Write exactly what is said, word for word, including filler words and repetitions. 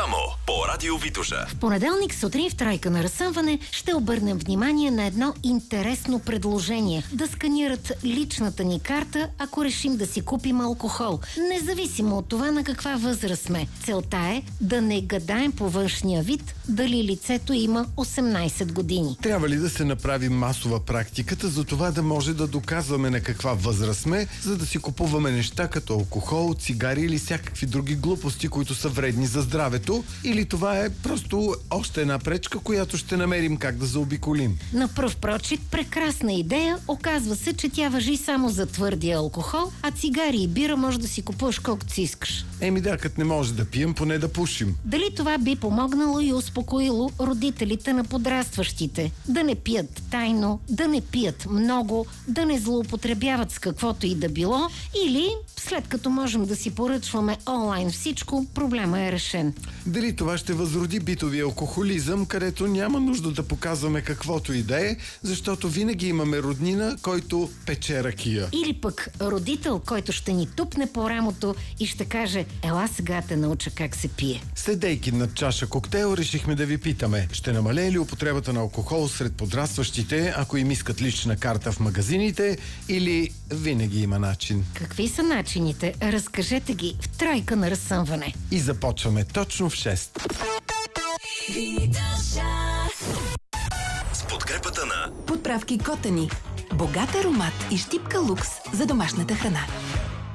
Само по Радио Витоша. В понеделник сутрин в Тройка на разсъмване ще обърнем внимание на едно интересно предложение. Да сканират личната ни карта, ако решим да си купим алкохол. Независимо от това на каква възраст сме. Целта е да не гадаем по външния вид дали лицето има осемнайсет години. Трябва ли да се направи масова практиката за това да може да доказваме на каква възраст сме, за да си купуваме неща като алкохол, цигари или всякакви други глупости, които са вредни за здравето? Или това е просто още една пречка, която ще намерим как да заобиколим? На пръв прочит прекрасна идея. Оказва се, че тя важи само за твърдия алкохол, а цигари и бира може да си купуваш колкото си искаш. Еми да, като не може да пием, поне да пушим. Дали това би помогнало и успокоило родителите на подрастващите? Да не пият тайно, да не пият много, да не злоупотребяват с каквото и да било, или след като можем да си поръчваме онлайн всичко, проблема е решен. Дали това ще възроди битовия алкохолизъм, където няма нужда да показваме каквото и да е, защото винаги имаме роднина, който пече ракия. Или пък родител, който ще ни тупне по рамото и ще каже: ела сега те науча как се пие. Седейки над чаша коктейл, решихме да ви питаме: ще намалее ли употребата на алкохол сред подрастващите, ако им искат лична карта в магазините, или винаги има начин? Какви са начините? Разкажете ги в Тройка на разсъмване. И започваме точно в шест. С подкрепата на Подправки Котани. Богат аромат и щипка лукс за домашната храна.